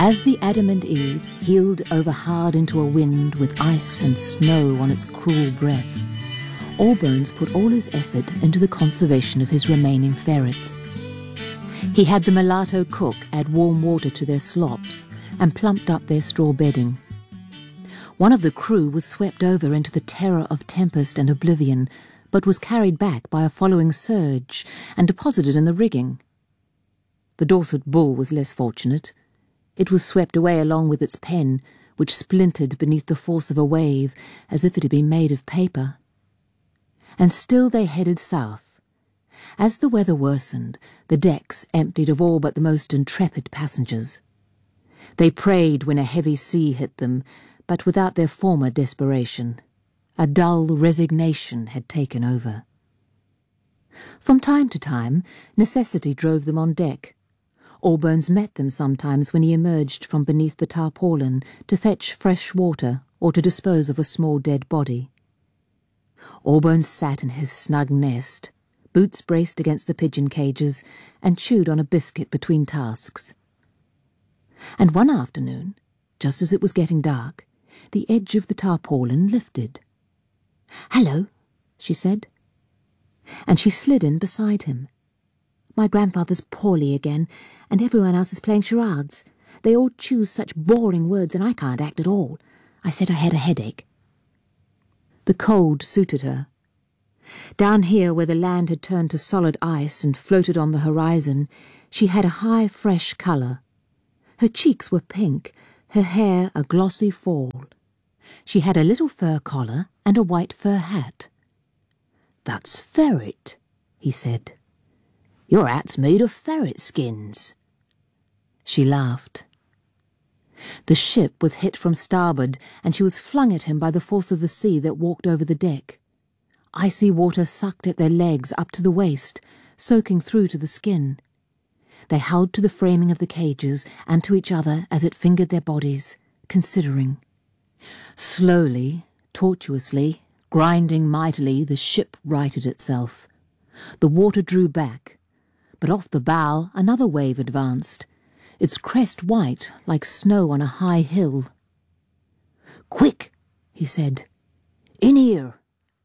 As the Adamant Eve heeled over hard into a wind with ice and snow on its cruel breath, Allbones put all his effort into the conservation of his remaining ferrets. He had the mulatto cook add warm water to their slops and plumped up their straw bedding. One of the crew was swept over into the terror of tempest and oblivion, but was carried back by a following surge and deposited in the rigging. The Dorset Bull was less fortunate. It was swept away along with its pen, which splintered beneath the force of a wave as if it had been made of paper. And still they headed south. As the weather worsened, the decks emptied of all but the most intrepid passengers. They prayed when a heavy sea hit them, but without their former desperation. A dull resignation had taken over. From time to time, necessity drove them on deck. Allbones met them sometimes when he emerged from beneath the tarpaulin to fetch fresh water or to dispose of a small dead body. Allbones sat in his snug nest, boots braced against the pigeon cages, and chewed on a biscuit between tasks. And one afternoon, just as it was getting dark, the edge of the tarpaulin lifted. "Hello," she said. And she slid in beside him. "My grandfather's poorly again, and everyone else is playing charades. They all choose such boring words, and I can't act at all. I said I had a headache." The cold suited her. Down here, where the land had turned to solid ice and floated on the horizon, she had a high, fresh colour. Her cheeks were pink, her hair a glossy fall. She had a little fur collar and a white fur hat. "That's ferret," he said. "Your hat's made of ferret skins." She laughed. The ship was hit from starboard, and she was flung at him by the force of the sea that walked over the deck. Icy water sucked at their legs up to the waist, soaking through to the skin. They held to the framing of the cages and to each other as it fingered their bodies, considering. Slowly, tortuously, grinding mightily, the ship righted itself. The water drew back, but off the bow another wave advanced, its crest white like snow on a high hill. "Quick," he said. "In here."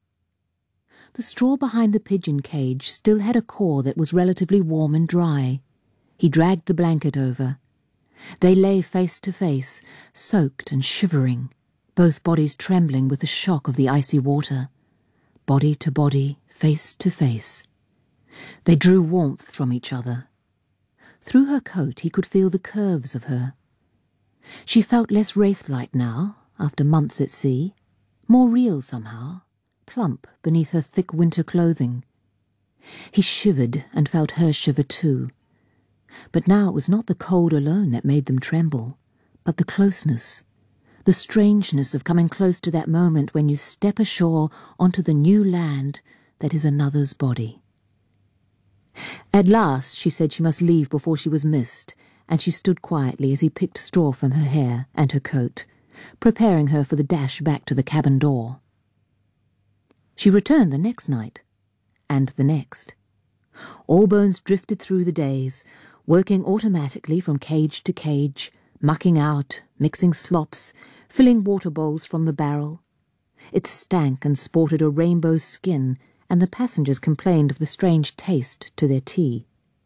The straw behind the pigeon cage still had a core that was relatively warm and dry. He dragged the blanket over. They lay face to face, soaked and shivering, both bodies trembling with the shock of the icy water. Body to body, face to face. They drew warmth from each other. Through her coat he could feel the curves of her. She felt less wraith-like now, after months at sea, more real somehow, plump beneath her thick winter clothing. He shivered and felt her shiver too. But now it was not the cold alone that made them tremble, but the closeness, the strangeness of coming close to that moment when you step ashore onto the new land that is another's body. At last she said she must leave before she was missed, and she stood quietly as he picked straw from her hair and her coat, preparing her for the dash back to the cabin door. She returned the next night, and the next. Allbones drifted through the days, working automatically from cage to cage, mucking out, mixing slops, filling water bowls from the barrel. It stank and sported a rainbow skin, and the passengers complained of the strange taste to their tea.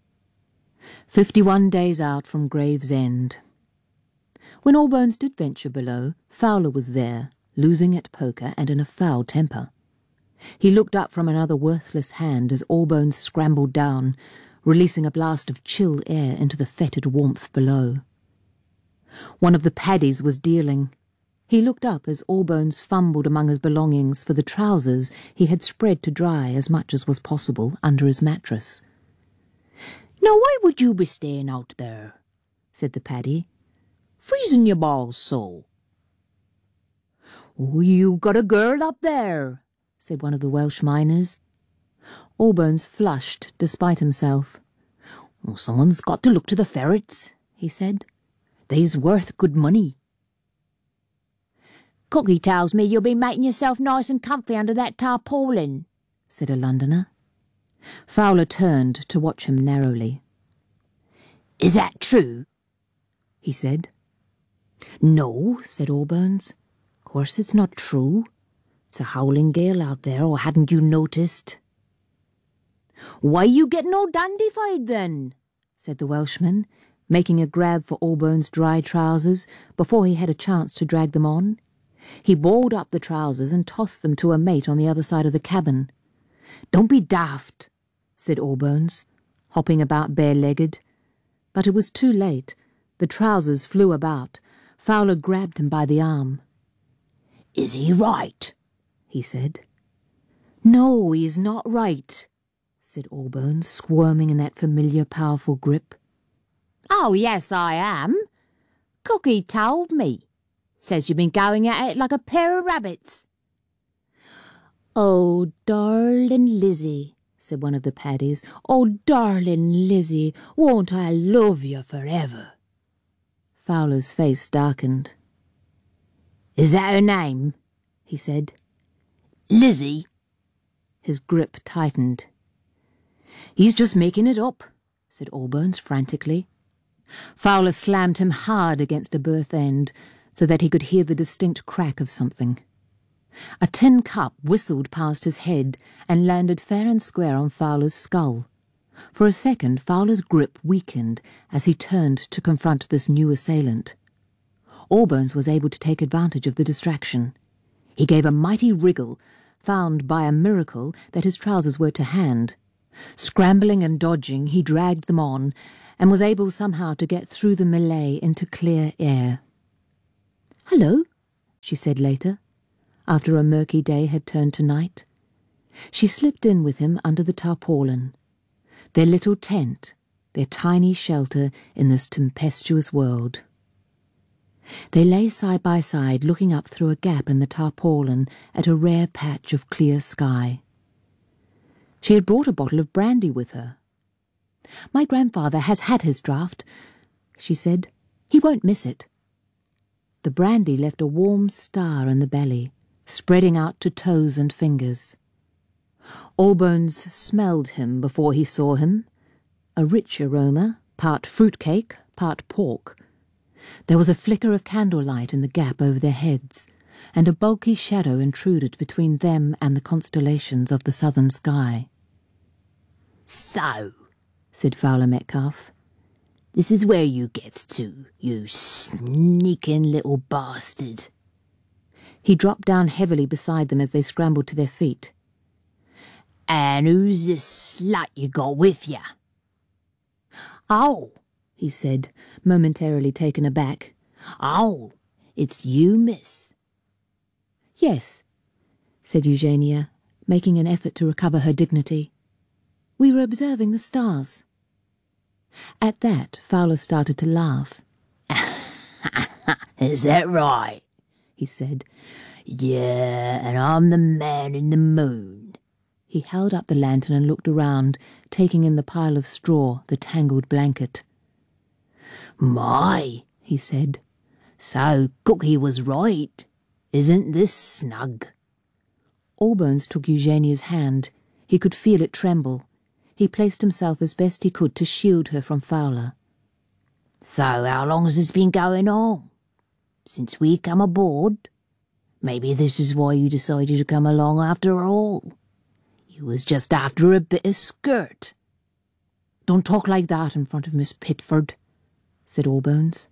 51 days out from Gravesend. When Allbones did venture below, Fowler was there, losing at poker and in a foul temper. He looked up from another worthless hand as Allbones scrambled down, releasing a blast of chill air into the fetid warmth below. One of the paddies was dealing. He looked up as Allbones fumbled among his belongings for the trousers he had spread to dry as much as was possible under his mattress. "Now why would you be staying out there?" said the paddy. "Freezing your balls so." "Oh, you got a girl up there," said one of the Welsh miners. Allbones flushed despite himself. "Well, someone's got to look to the ferrets," he said. "They's worth good money." "Cookie tells me you'll be making yourself nice and comfy under that tarpaulin," said a Londoner. Fowler turned to watch him narrowly. "Is that true?" he said. No, said Allbones. Course it's not true. It's a howling gale out there, or hadn't you noticed? Why you getting all dandified then? Said the Welshman, making a grab for Allbones' dry trousers before he had a chance to drag them on. He balled up the trousers and tossed them to a mate on the other side of the cabin. Don't be daft, said Allbones, hopping about bare-legged. But it was too late. The trousers flew about. Fowler grabbed him by the arm. Is he right? He said. No, he's not right, said Allbones, squirming in that familiar, powerful grip. Oh, yes, I am. Cookie told me. Says you've been going at it like a pair of rabbits. Oh, darling Lizzie, said one of the paddies. Oh, darling Lizzie, won't I love you forever? Fowler's face darkened. Is that her name? He said. Lizzie? His grip tightened. He's just making it up, said Allbones frantically. Fowler slammed him hard against a berth end so that he could hear the distinct crack of something. A tin cup whistled past his head and landed fair and square on Fowler's skull. For a second, Fowler's grip weakened as he turned to confront this new assailant. Allbones was able to take advantage of the distraction. He gave a mighty wriggle, found by a miracle that his trousers were to hand. Scrambling and dodging, he dragged them on and was able somehow to get through the melee into clear air. Hello, she said later, after a murky day had turned to night. She slipped in with him under the tarpaulin. Their little tent, their tiny shelter in this tempestuous world. They lay side by side, looking up through a gap in the tarpaulin at a rare patch of clear sky. She had brought a bottle of brandy with her. My grandfather has had his draught, she said. He won't miss it. The brandy left a warm star in the belly, spreading out to toes and fingers. Allbones smelled him before he saw him. A rich aroma, part fruitcake, part pork. There was a flicker of candlelight in the gap over their heads, and a bulky shadow intruded between them and the constellations of the southern sky. So, said Fowler Metcalfe, this is where you get to, you sneaking little bastard. He dropped down heavily beside them as they scrambled to their feet. And who's this slut you got with ya? Oh, he said, momentarily taken aback. Oh, it's you, miss. Yes, said Eugenia, making an effort to recover her dignity. We were observing the stars. At that, Fowler started to laugh. Is that right? He said. Yeah, and I'm the man in the moon. He held up the lantern and looked around, taking in the pile of straw, the tangled blanket. My, he said, so Cookie was right. Isn't this snug? Allbones took Eugenia's hand. He could feel it tremble. He placed himself as best he could to shield her from Fowler. So how long has this been going on? Since we come aboard? Maybe this is why you decided to come along after all. You was just after a bit of skirt. Don't talk like that in front of Miss Pitford, said Allbones.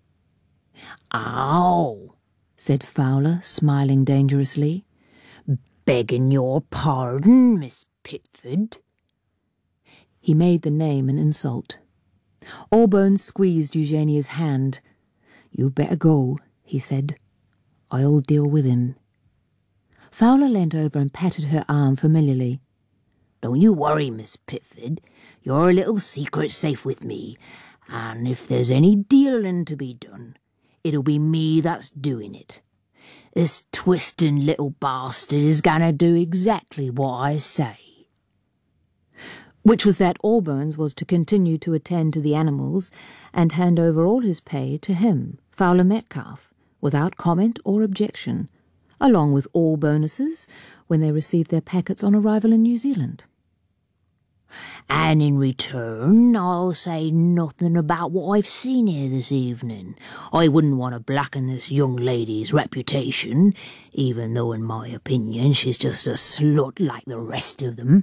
Oh, said Fowler, smiling dangerously. Begging your pardon, Miss Pitford. He made the name an insult. Allbones squeezed Eugenia's hand. You better go, he said. I'll deal with him. Fowler leant over and patted her arm familiarly. Don't you worry, Miss Pitford. Your little secret's safe with me, and if there's any dealing to be done, it'll be me that's doing it. This twisting little bastard is gonna do exactly what I say. Which was that Allbones was to continue to attend to the animals and hand over all his pay to him, Fowler Metcalfe, without comment or objection, along with all bonuses when they received their packets on arrival in New Zealand. And in return, I'll say nothing about what I've seen here this evening. I wouldn't want to blacken this young lady's reputation, even though in my opinion she's just a slut like the rest of them."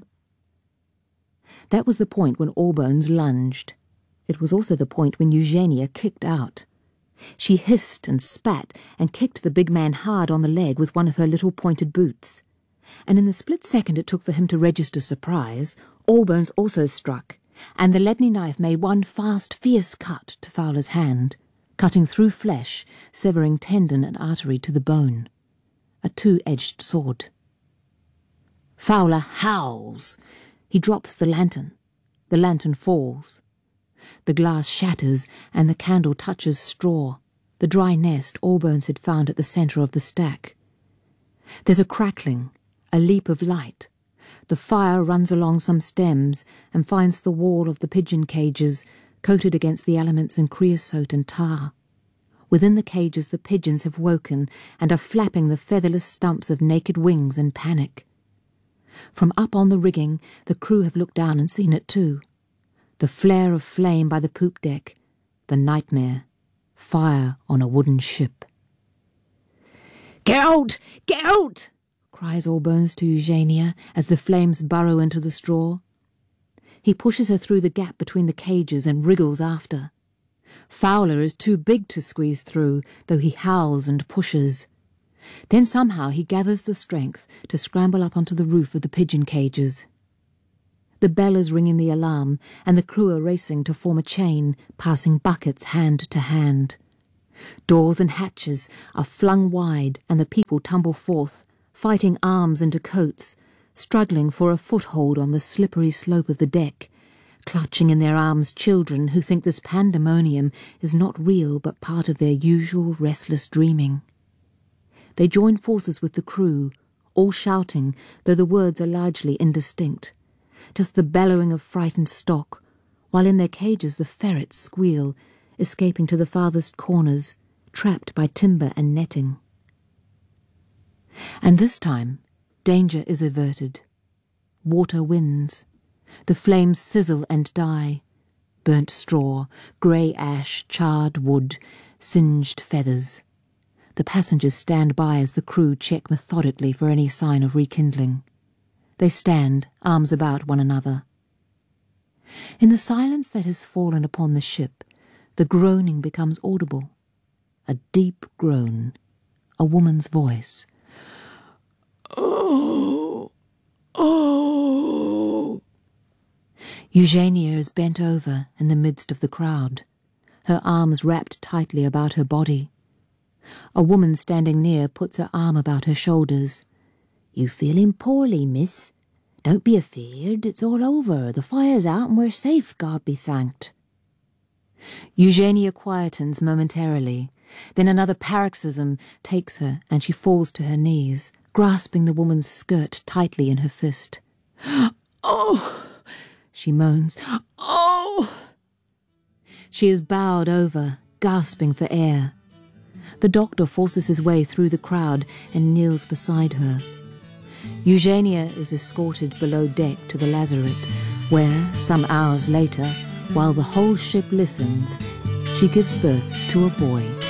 That was the point when Allbones lunged. It was also the point when Eugenia kicked out. She hissed and spat and kicked the big man hard on the leg with one of her little pointed boots. And in the split second it took for him to register surprise, Allbones also struck, and the leaden knife made one fast, fierce cut to Fowler's hand, cutting through flesh, severing tendon and artery to the bone. A two-edged sword. Fowler howls. He drops the lantern. The lantern falls. The glass shatters, and the candle touches straw, the dry nest Allbones had found at the centre of the stack. There's a crackling, a leap of light. The fire runs along some stems and finds the wall of the pigeon cages, coated against the elements in creosote and tar. Within the cages the pigeons have woken and are flapping the featherless stumps of naked wings in panic. From up on the rigging the crew have looked down and seen it too. The flare of flame by the poop deck, the nightmare, fire on a wooden ship. "Get out! Get out!" cries Allbones to Eugenia as the flames burrow into the straw. He pushes her through the gap between the cages and wriggles after. Fowler is too big to squeeze through, though he howls and pushes. Then somehow he gathers the strength to scramble up onto the roof of the pigeon cages. The bell is ringing the alarm, and the crew are racing to form a chain, passing buckets hand to hand. Doors and hatches are flung wide, and the people tumble forth, fighting arms into coats, struggling for a foothold on the slippery slope of the deck, clutching in their arms children who think this pandemonium is not real but part of their usual restless dreaming. They join forces with the crew, all shouting, though the words are largely indistinct, just the bellowing of frightened stock, while in their cages the ferrets squeal, escaping to the farthest corners, trapped by timber and netting. And this time, danger is averted. Water wins. The flames sizzle and die. Burnt straw, grey ash, charred wood, singed feathers. The passengers stand by as the crew check methodically for any sign of rekindling. They stand, arms about one another. In the silence that has fallen upon the ship, the groaning becomes audible. A deep groan, a woman's voice. "Oh, oh." Eugenia is bent over in the midst of the crowd, her arms wrapped tightly about her body. A woman standing near puts her arm about her shoulders. "You feeling poorly, miss? Don't be afeard, it's all over. The fire's out and we're safe, God be thanked." Eugenia quietens momentarily. Then another paroxysm takes her and she falls to her knees, grasping the woman's skirt tightly in her fist. "Oh!" she moans. "Oh!" She is bowed over, gasping for air. The doctor forces his way through the crowd and kneels beside her. Eugenia is escorted below deck to the lazaret, where, some hours later, while the whole ship listens, she gives birth to a boy.